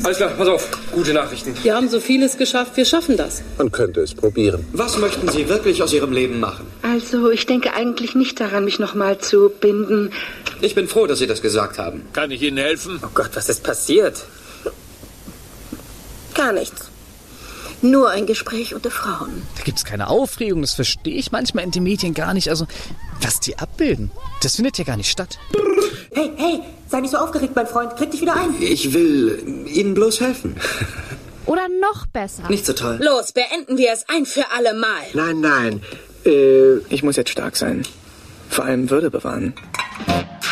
Alles klar, pass auf. Gute Nachrichten. Wir haben so vieles geschafft, wir schaffen das. Man könnte es probieren. Was möchten Sie wirklich aus Ihrem Leben machen? Also, ich denke eigentlich nicht daran, mich nochmal zu binden. Ich bin froh, dass Sie das gesagt haben. Kann ich Ihnen helfen? Oh Gott, was ist passiert? Gar nichts. Nur ein Gespräch unter Frauen. Da gibt's keine Aufregung, das verstehe ich manchmal in den Medien gar nicht. Also, was die abbilden, das findet ja gar nicht statt. Hey, sei nicht so aufgeregt, mein Freund. Krieg dich wieder ein. Ich will Ihnen bloß helfen. Oder noch besser. Nicht so toll. Los, beenden wir es ein für alle Mal. Nein. Ich muss jetzt stark sein. Vor allem Würde bewahren.